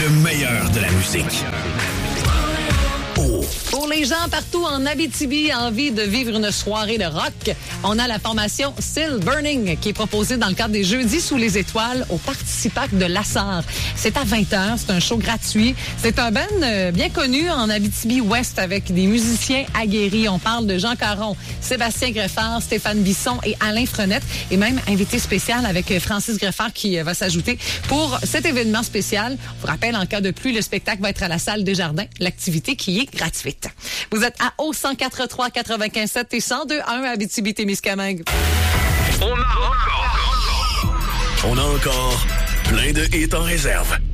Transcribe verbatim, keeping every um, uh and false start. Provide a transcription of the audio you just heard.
le meilleur de la musique. Oh. Pour les gens partout en Abitibi, envie de vivre une soirée de rock, on a la formation Still Burning qui est proposée dans le cadre des Jeudis sous les étoiles au Participac de Lassar. C'est à vingt heures, c'est un show gratuit. C'est un band euh, bien connu en Abitibi-Ouest avec des musiciens aguerris. On parle de Jean Caron, Sébastien Greffard, Stéphane Bisson et Alain Frenette. Et même invité spécial avec Francis Greffard qui euh, va s'ajouter pour cet événement spécial. Je vous rappelle, en cas de pluie, le spectacle va être à la salle Desjardins, l'activité qui est gratuite. Vous êtes à O cent quatre trois quatre-vingt-quinze sept et cent deux un à Abitibi-Témiscamingue. On a encore, on a encore plein de hits en réserve.